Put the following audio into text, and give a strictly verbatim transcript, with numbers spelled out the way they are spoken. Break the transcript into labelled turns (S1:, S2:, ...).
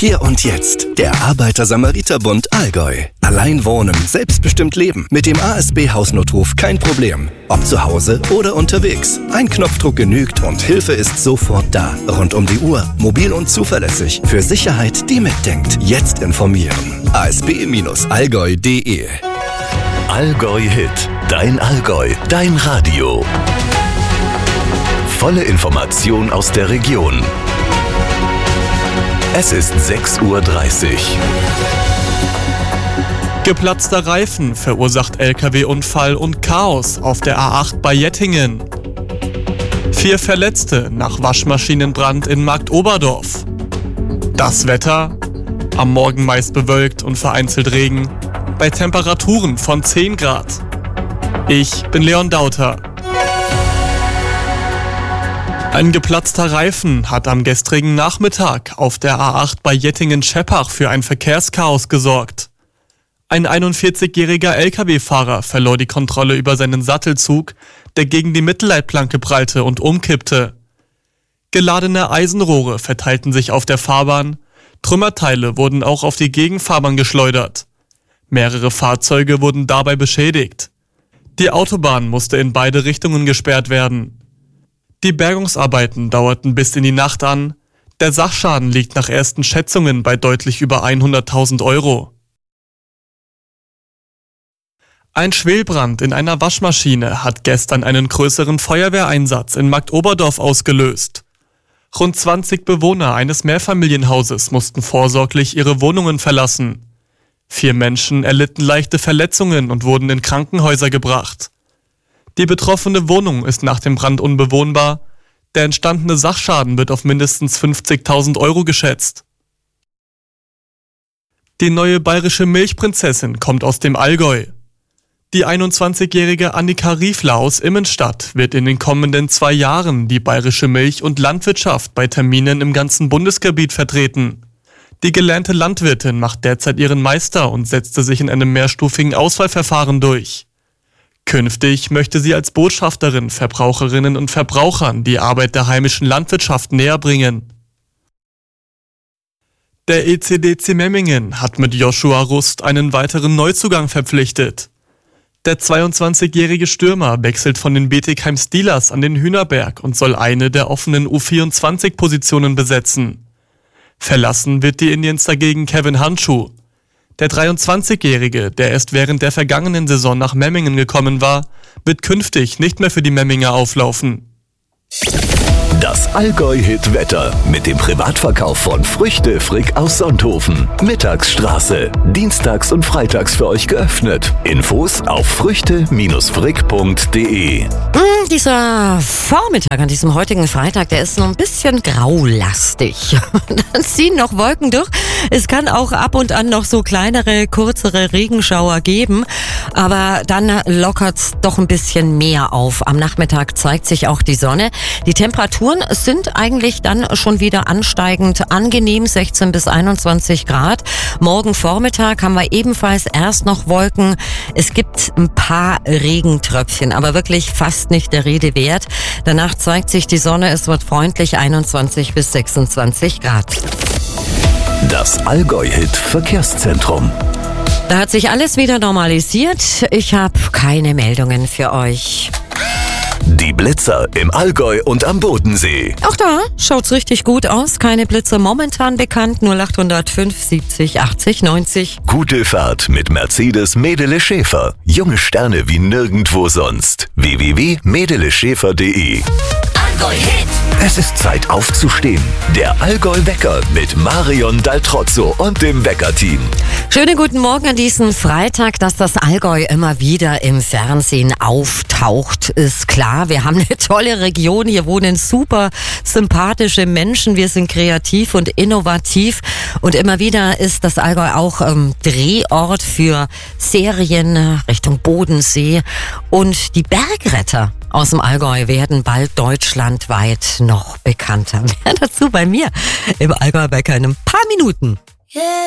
S1: Hier und jetzt. Der Arbeiter-Samariter-Bund Allgäu. Allein wohnen, selbstbestimmt leben. Mit dem A S B-Hausnotruf kein Problem. Ob zu Hause oder unterwegs. Ein Knopfdruck genügt und Hilfe ist sofort da. Rund um die Uhr. Mobil und zuverlässig. Für Sicherheit, die mitdenkt. Jetzt informieren. a s b Bindestrich allgäu punkt d e
S2: Allgäu Hit. Dein Allgäu. Dein Radio. Volle Information aus der Region. Es ist sechs Uhr dreißig.
S3: Geplatzter Reifen verursacht L K W-Unfall und Chaos auf der A acht bei Jettingen. Vier Verletzte nach Waschmaschinenbrand in Marktoberdorf. Das Wetter: am Morgen meist bewölkt und vereinzelt Regen, bei Temperaturen von zehn Grad. Ich bin Leon Dauter. Ein geplatzter Reifen hat am gestrigen Nachmittag auf der A acht bei Jettingen-Scheppach für ein Verkehrschaos gesorgt. Ein einundvierzigjähriger L K W-Fahrer verlor die Kontrolle über seinen Sattelzug, der gegen die Mittelleitplanke prallte und umkippte. Geladene Eisenrohre verteilten sich auf der Fahrbahn, Trümmerteile wurden auch auf die Gegenfahrbahn geschleudert. Mehrere Fahrzeuge wurden dabei beschädigt. Die Autobahn musste in beide Richtungen gesperrt werden. Die Bergungsarbeiten dauerten bis in die Nacht an. Der Sachschaden liegt nach ersten Schätzungen bei deutlich über hunderttausend Euro. Ein Schwelbrand in einer Waschmaschine hat gestern einen größeren Feuerwehreinsatz in Marktoberdorf ausgelöst. Rund zwanzig Bewohner eines Mehrfamilienhauses mussten vorsorglich ihre Wohnungen verlassen. Vier Menschen erlitten leichte Verletzungen und wurden in Krankenhäuser gebracht. Die betroffene Wohnung ist nach dem Brand unbewohnbar. Der entstandene Sachschaden wird auf mindestens fünfzigtausend Euro geschätzt. Die neue bayerische Milchprinzessin kommt aus dem Allgäu. Die einundzwanzigjährige Annika Riefler aus Immenstadt wird in den kommenden zwei Jahren die bayerische Milch- und Landwirtschaft bei Terminen im ganzen Bundesgebiet vertreten. Die gelernte Landwirtin macht derzeit ihren Meister und setzte sich in einem mehrstufigen Auswahlverfahren durch. Künftig möchte sie als Botschafterin Verbraucherinnen und Verbrauchern die Arbeit der heimischen Landwirtschaft näher bringen. Der E C D C Memmingen hat mit Joshua Rust einen weiteren Neuzugang verpflichtet. Der zweiundzwanzigjährige Stürmer wechselt von den Bietigheim Steelers an den Hühnerberg und soll eine der offenen U vierundzwanzig-Positionen besetzen. Verlassen wird die Indians dagegen Kevin Handschuh. Der dreiundzwanzigjährige, der erst während der vergangenen Saison nach Memmingen gekommen war, wird künftig nicht mehr für die Memminger auflaufen.
S2: Das Allgäu-Hit-Wetter mit dem Privatverkauf von Früchte Frick aus Sonthofen. Mittagsstraße. Dienstags und freitags für euch geöffnet. Infos auf früchte frick punkt d e.
S4: Mm, dieser Vormittag an diesem heutigen Freitag, der ist so ein bisschen graulastig. Dann ziehen noch Wolken durch. Es kann auch ab und an noch so kleinere, kürzere Regenschauer geben. Aber dann lockert's doch ein bisschen mehr auf. Am Nachmittag zeigt sich auch die Sonne. Die Temperaturen sind eigentlich dann schon wieder ansteigend angenehm, sechzehn bis einundzwanzig Grad. Morgen Vormittag haben wir ebenfalls erst noch Wolken. Es gibt ein paar Regentröpfchen, aber wirklich fast nicht der Rede wert. Danach zeigt sich die Sonne, es wird freundlich, einundzwanzig bis sechsundzwanzig Grad.
S2: Das Allgäu-Hit Verkehrszentrum.
S4: Da hat sich alles wieder normalisiert. Ich habe keine Meldungen für euch.
S2: Die Blitzer im Allgäu und am Bodensee.
S4: Auch da schaut's richtig gut aus. Keine Blitze momentan bekannt. null acht null fünf siebzig achtzig neunzig.
S2: Gute Fahrt mit Mercedes Medele Schäfer. Junge Sterne wie nirgendwo sonst. w w w punkt medele schäfer punkt d e. Allgäu Hit. Es ist Zeit aufzustehen. Der Allgäu-Wecker mit Marion Daltrozzo und dem Wecker-Team.
S4: Schönen guten Morgen an diesem Freitag. Dass das Allgäu immer wieder im Fernsehen auftaucht, ist klar. Wir haben eine tolle Region. Hier wohnen super sympathische Menschen. Wir sind kreativ und innovativ. Und immer wieder ist das Allgäu auch ähm, Drehort für Serien Richtung Bodensee. Und die Bergretter aus dem Allgäu werden bald deutschlandweit noch bekannter. Mehr dazu bei mir im Allgäu-Wecker in ein paar Minuten. Yeah.